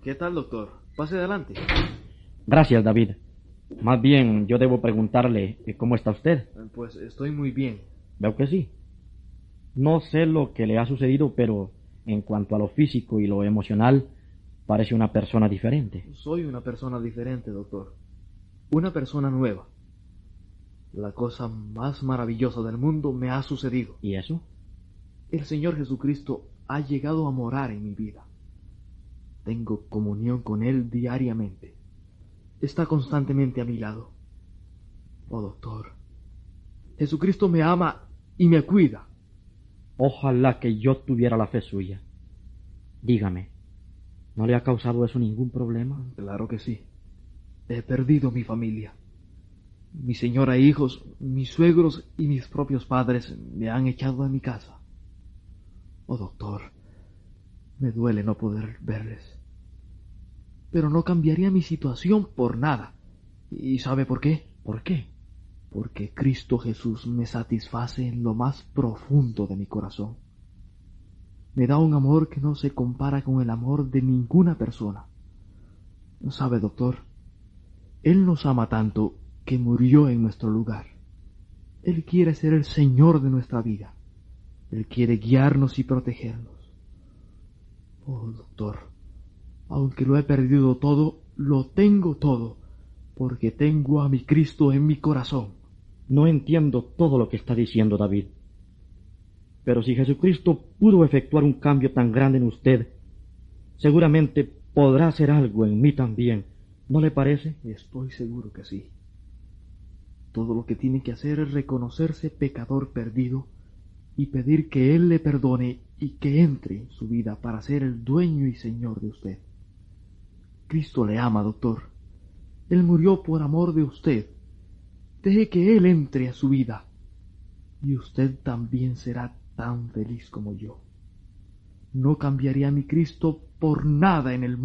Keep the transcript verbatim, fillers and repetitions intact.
¿Qué tal, doctor? Pase adelante. Gracias, David. Más bien, yo debo preguntarle eh, cómo está usted. Pues estoy muy bien. Veo que sí. No sé lo que le ha sucedido, pero en cuanto a lo físico y lo emocional, parece una persona diferente. Soy una persona diferente, doctor. Una persona nueva. La cosa más maravillosa del mundo me ha sucedido. ¿Y eso? El Señor Jesucristo ha llegado a morar en mi vida. Tengo comunión con Él diariamente. Está constantemente a mi lado. Oh, doctor, Jesucristo me ama y me cuida. Ojalá que yo tuviera la fe suya. Dígame, ¿no le ha causado eso ningún problema? Claro que sí. He perdido mi familia. Mi señora e hijos, mis suegros y mis propios padres me han echado de mi casa. Oh, doctor, me duele no poder verles. Pero no cambiaría mi situación por nada. ¿Y sabe por qué? ¿Por qué? Porque Cristo Jesús me satisface en lo más profundo de mi corazón. Me da un amor que no se compara con el amor de ninguna persona. ¿Sabe, doctor? Él nos ama tanto que murió en nuestro lugar. Él quiere ser el Señor de nuestra vida. Él quiere guiarnos y protegernos. Oh, doctor, aunque lo he perdido todo, lo tengo todo, porque tengo a mi Cristo en mi corazón. No entiendo todo lo que está diciendo David. Pero si Jesucristo pudo efectuar un cambio tan grande en usted, seguramente podrá hacer algo en mí también. ¿No le parece? Estoy seguro que sí. Todo lo que tiene que hacer es reconocerse pecador perdido y pedir que Él le perdone y que entre en su vida para ser el dueño y señor de usted. Cristo le ama, doctor. Él murió por amor de usted. Deje que Él entre a su vida y usted también será tan feliz como yo. No cambiaría a mi Cristo por nada en el mundo.